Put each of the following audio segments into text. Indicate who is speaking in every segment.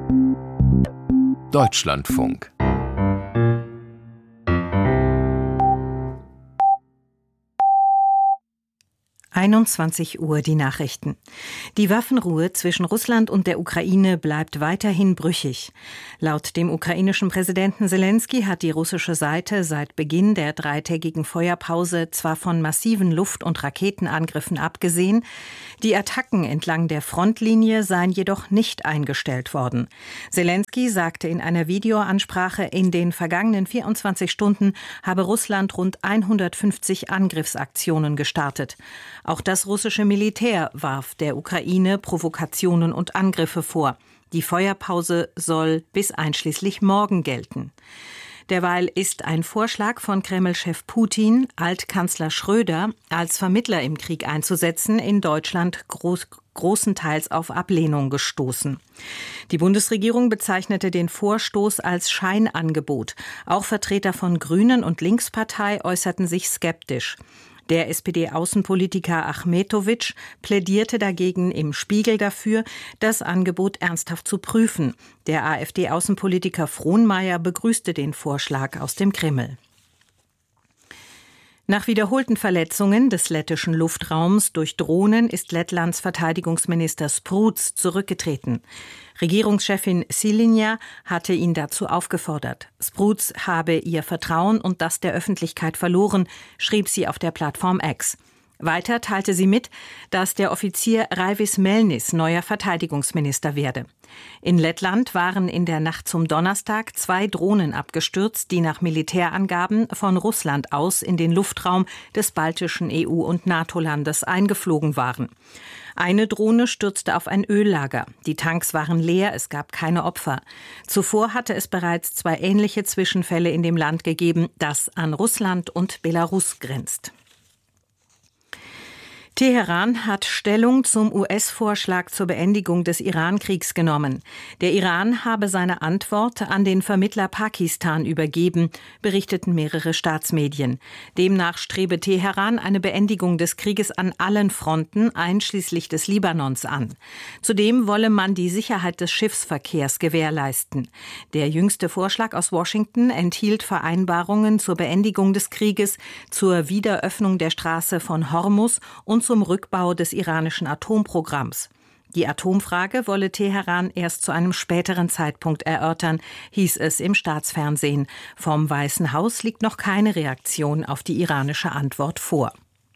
Speaker 1: Deutschlandfunk.
Speaker 2: Uhr die Nachrichten. Die Waffenruhe zwischen Russland und der Ukraine bleibt weiterhin brüchig. Laut dem ukrainischen Präsidenten Selenskyj hat die russische Seite seit Beginn der dreitägigen Feuerpause zwar von massiven Luft- und Raketenangriffen abgesehen, die Attacken entlang der Frontlinie seien jedoch nicht eingestellt worden. Selenskyj sagte in einer Videoansprache, in den vergangenen 24 Stunden habe Russland rund 150 Angriffsaktionen gestartet. Auch das russische Militär warf der Ukraine Provokationen und Angriffe vor. Die Feuerpause soll bis einschließlich morgen gelten. Derweil ist ein Vorschlag von Kreml-Chef Putin, Altkanzler Schröder als Vermittler im Krieg einzusetzen, in Deutschland großenteils auf Ablehnung gestoßen. Die Bundesregierung bezeichnete den Vorstoß als Scheinangebot. Auch Vertreter von Grünen und Linkspartei äußerten sich skeptisch. Der SPD-Außenpolitiker Achmetowitsch plädierte dagegen im Spiegel dafür, das Angebot ernsthaft zu prüfen. Der AfD-Außenpolitiker Frohnmayer begrüßte den Vorschlag aus dem Kreml. Nach wiederholten Verletzungen des lettischen Luftraums durch Drohnen ist Lettlands Verteidigungsminister Spruds zurückgetreten. Regierungschefin Šileņa hatte ihn dazu aufgefordert. Spruds habe ihr Vertrauen und das der Öffentlichkeit verloren, schrieb sie auf der Plattform X. Weiter teilte sie mit, dass der Offizier Raivis Melnis neuer Verteidigungsminister werde. In Lettland waren in der Nacht zum Donnerstag 2 Drohnen abgestürzt, die nach Militärangaben von Russland aus in den Luftraum des baltischen EU- und NATO-Landes eingeflogen waren. Eine Drohne stürzte auf ein Öllager. Die Tanks waren leer, es gab keine Opfer. Zuvor hatte es bereits 2 ähnliche Zwischenfälle in dem Land gegeben, das an Russland und Belarus grenzt. Teheran hat Stellung zum US-Vorschlag zur Beendigung des Iran-Kriegs genommen. Der Iran habe seine Antwort an den Vermittler Pakistan übergeben, berichteten mehrere Staatsmedien. Demnach strebe Teheran eine Beendigung des Krieges an allen Fronten, einschließlich des Libanons, an. Zudem wolle man die Sicherheit des Schiffsverkehrs gewährleisten. Der jüngste Vorschlag aus Washington enthielt Vereinbarungen zur Beendigung des Krieges, zur Wiederöffnung der Straße von Hormuz und zum Rückbau des iranischen Atomprogramms. Die Atomfrage wolle Teheran erst zu einem späteren Zeitpunkt erörtern, hieß es im Staatsfernsehen. Vom Weißen Haus liegt noch keine Reaktion auf die iranische Antwort vor.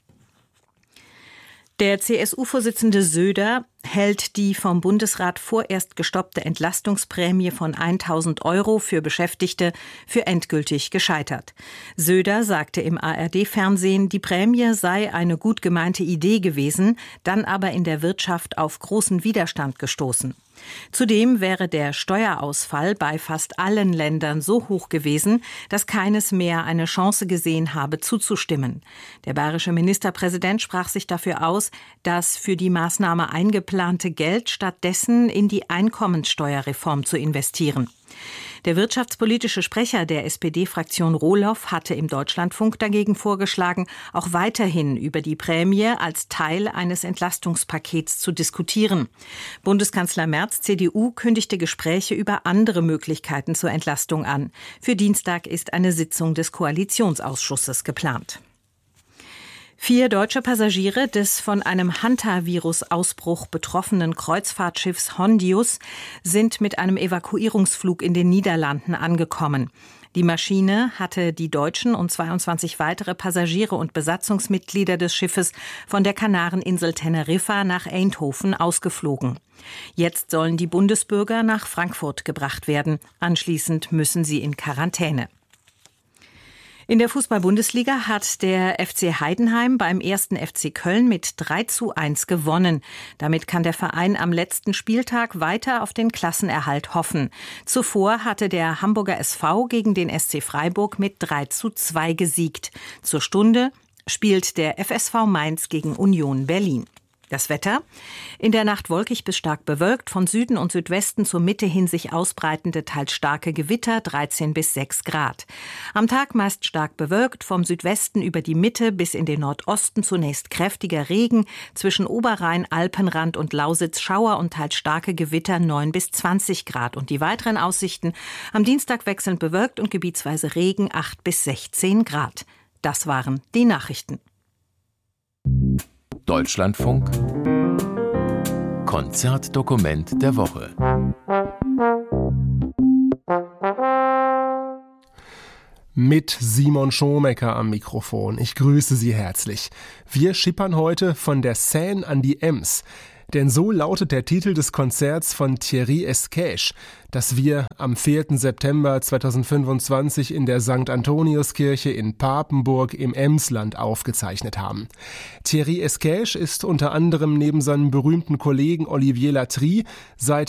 Speaker 2: Der CSU-Vorsitzende Söder hält die vom Bundesrat vorerst gestoppte Entlastungsprämie von 1.000 € für Beschäftigte für endgültig gescheitert. Söder sagte im ARD-Fernsehen, die Prämie sei eine gut gemeinte Idee gewesen, dann aber in der Wirtschaft auf großen Widerstand gestoßen. Zudem wäre der Steuerausfall bei fast allen Ländern so hoch gewesen, dass keines mehr eine Chance gesehen habe, zuzustimmen. Der bayerische Ministerpräsident sprach sich dafür aus, das für die Maßnahme eingeplante Geld stattdessen in die Einkommenssteuerreform zu investieren. Der wirtschaftspolitische Sprecher der SPD-Fraktion Rohloff hatte im Deutschlandfunk dagegen vorgeschlagen, auch weiterhin über die Prämie als Teil eines Entlastungspakets zu diskutieren. Bundeskanzler Merz, CDU, kündigte Gespräche über andere Möglichkeiten zur Entlastung an. Für Dienstag ist eine Sitzung des Koalitionsausschusses geplant. 4 deutsche Passagiere des von einem Hantavirus-Ausbruch betroffenen Kreuzfahrtschiffs Hondius sind mit einem Evakuierungsflug in den Niederlanden angekommen. Die Maschine hatte die Deutschen und 22 weitere Passagiere und Besatzungsmitglieder des Schiffes von der Kanareninsel Teneriffa nach Eindhoven ausgeflogen. Jetzt sollen die Bundesbürger nach Frankfurt gebracht werden. Anschließend müssen sie in Quarantäne. In der Fußball-Bundesliga hat der FC Heidenheim beim 1. FC Köln mit 3:1 gewonnen. Damit kann der Verein am letzten Spieltag weiter auf den Klassenerhalt hoffen. Zuvor hatte der Hamburger SV gegen den SC Freiburg mit 3:2 gesiegt. Zur Stunde spielt der FSV Mainz gegen Union Berlin. Das Wetter? In der Nacht wolkig bis stark bewölkt, von Süden und Südwesten zur Mitte hin sich ausbreitende, teils starke Gewitter, 13 bis 6 Grad. Am Tag meist stark bewölkt, vom Südwesten über die Mitte bis in den Nordosten zunächst kräftiger Regen, zwischen Oberrhein, Alpenrand und Lausitz Schauer und teils starke Gewitter, 9 bis 20 Grad. Und die weiteren Aussichten: am Dienstag wechselnd bewölkt und gebietsweise Regen, 8 bis 16 Grad. Das waren die Nachrichten.
Speaker 1: Deutschlandfunk Konzertdokument der Woche.
Speaker 3: Mit Simon Schomecker am Mikrofon. Ich grüße Sie herzlich. Wir schippern heute von der Seine an die Ems. Denn so lautet der Titel des Konzerts von Thierry Esquèche, das wir am 4. September 2025 in der St. Antoniuskirche in Papenburg im Emsland aufgezeichnet haben. Thierry Esquèche ist unter anderem neben seinem berühmten Kollegen Olivier Latry seit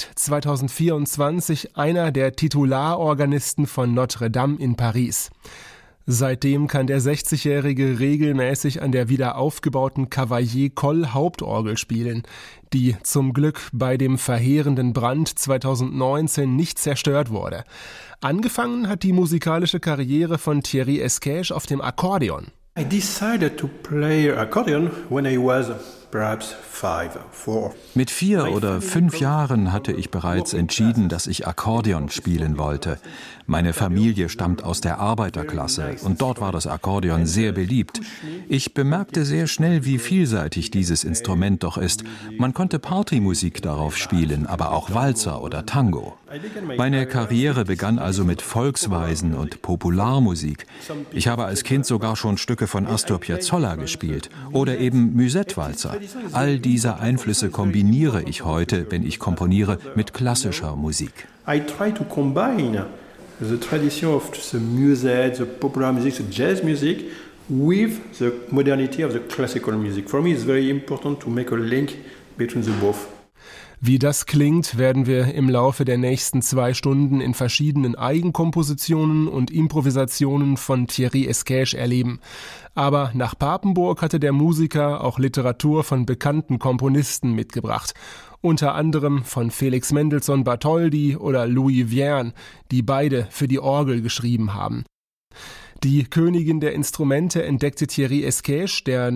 Speaker 3: 2024 einer der Titularorganisten von Notre Dame in Paris. Seitdem kann der 60-Jährige regelmäßig an der wieder aufgebauten Cavalier-Coll-Hauptorgel spielen, die zum Glück bei dem verheerenden Brand 2019 nicht zerstört wurde. Angefangen hat die musikalische Karriere von Thierry Esquèche auf dem Akkordeon.
Speaker 4: I decided to play accordion when I was perhaps 5 or 4.
Speaker 5: Mit 4 oder 5 Jahren hatte ich bereits entschieden, dass ich Akkordeon spielen wollte. Meine Familie stammt aus der Arbeiterklasse und dort war das Akkordeon sehr beliebt. Ich bemerkte sehr schnell, wie vielseitig dieses Instrument doch ist. Man konnte Partymusik darauf spielen, aber auch Walzer oder Tango. Meine Karriere begann also mit Volksweisen und Popularmusik. Ich habe als Kind sogar schon Stücke von Astor Piazzolla gespielt oder eben Musette-Walzer. All diese Einflüsse kombiniere ich heute, wenn ich komponiere, mit klassischer Musik.
Speaker 4: I try to combine the tradition of the musette, the popular music, the jazz music with the modernity of the classical music. For me it's very important to make a link between the both.
Speaker 3: Wie das klingt, werden wir im Laufe der nächsten 2 Stunden in verschiedenen Eigenkompositionen und Improvisationen von Thierry Esquèche erleben. Aber nach Papenburg hatte der Musiker auch Literatur von bekannten Komponisten mitgebracht. Unter anderem von Felix Mendelssohn Bartholdy oder Louis Vierne, die beide für die Orgel geschrieben haben. Die Königin der Instrumente entdeckte Thierry Esquèche, der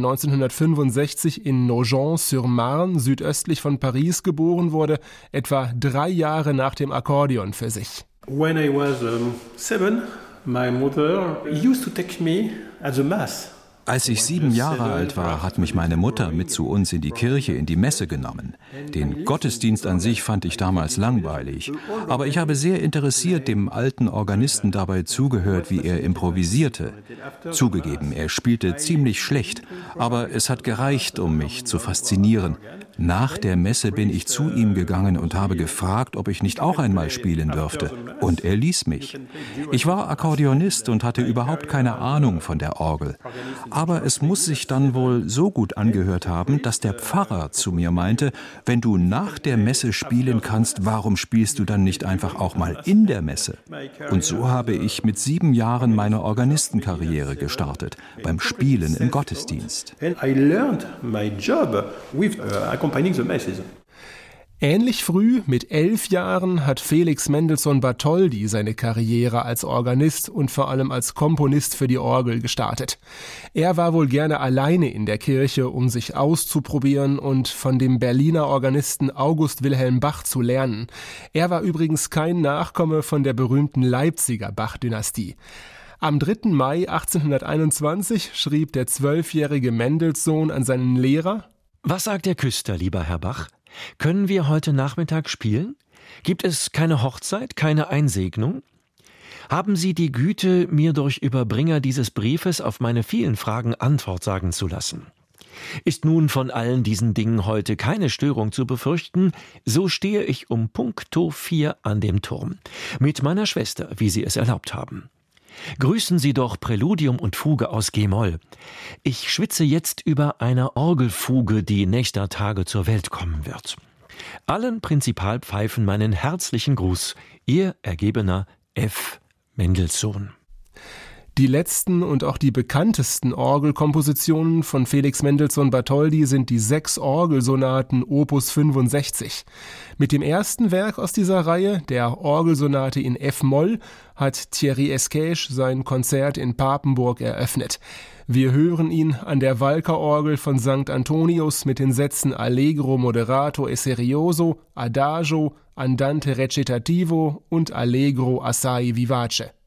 Speaker 3: 1965 in Nogent-sur-Marne, südöstlich von Paris, geboren wurde, etwa 3 Jahre nach dem Akkordeon für sich.
Speaker 4: When I was 7, my mother used to take me at the mass.
Speaker 5: Als ich 7 Jahre alt war, hat mich meine Mutter mit zu uns in die Kirche, in die Messe genommen. Den Gottesdienst an sich fand ich damals langweilig. Aber ich habe sehr interessiert dem alten Organisten dabei zugehört, wie er improvisierte. Zugegeben, er spielte ziemlich schlecht, aber es hat gereicht, um mich zu faszinieren. Nach der Messe bin ich zu ihm gegangen und habe gefragt, ob ich nicht auch einmal spielen dürfte. Und er ließ mich. Ich war Akkordeonist und hatte überhaupt keine Ahnung von der Orgel. Aber es muss sich dann wohl so gut angehört haben, dass der Pfarrer zu mir meinte, wenn du nach der Messe spielen kannst, warum spielst du dann nicht einfach auch mal in der Messe? Und so habe ich mit 7 Jahren meine Organistenkarriere gestartet, beim Spielen im Gottesdienst.
Speaker 4: And I learned my job with accompanying the masses.
Speaker 3: Ähnlich früh, mit 11 Jahren, hat Felix Mendelssohn Bartholdy seine Karriere als Organist und vor allem als Komponist für die Orgel gestartet. Er war wohl gerne alleine in der Kirche, um sich auszuprobieren und von dem Berliner Organisten August Wilhelm Bach zu lernen. Er war übrigens kein Nachkomme von der berühmten Leipziger Bach-Dynastie. Am 3. Mai 1821 schrieb der 12-jährige Mendelssohn an seinen Lehrer:
Speaker 6: Was sagt der Küster, lieber Herr Bach? Können wir heute Nachmittag spielen? Gibt es keine Hochzeit, keine Einsegnung? Haben Sie die Güte, mir durch Überbringer dieses Briefes auf meine vielen Fragen Antwort sagen zu lassen? Ist nun von allen diesen Dingen heute keine Störung zu befürchten, so stehe ich um puncto 4 an dem Turm, mit meiner Schwester, wie Sie es erlaubt haben. Grüßen Sie doch Präludium und Fuge aus G-Moll. Ich schwitze jetzt über einer Orgelfuge, die nächster Tage zur Welt kommen wird. Allen Prinzipalpfeifen meinen herzlichen Gruß, Ihr ergebener F. Mendelssohn.
Speaker 3: Die letzten und auch die bekanntesten Orgelkompositionen von Felix Mendelssohn Bartholdy sind die 6 Orgelsonaten Opus 65. Mit dem ersten Werk aus dieser Reihe, der Orgelsonate in F-Moll, hat Thierry Esquèche sein Konzert in Papenburg eröffnet. Wir hören ihn an der Walker-Orgel von St. Antonius mit den Sätzen Allegro moderato e serioso, Adagio, Andante recitativo und Allegro assai vivace.